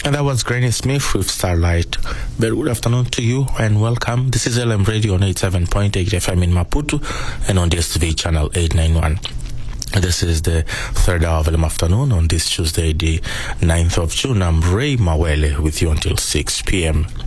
And that was Granny Smith with Starlight. Very good afternoon to you and welcome. This is LM Radio on 87.8 FM in Maputo and on DSTV channel 891. This is the third hour of LM Afternoon on this Tuesday, the 9th of June. I'm Ray Mawele with you until 6 p.m.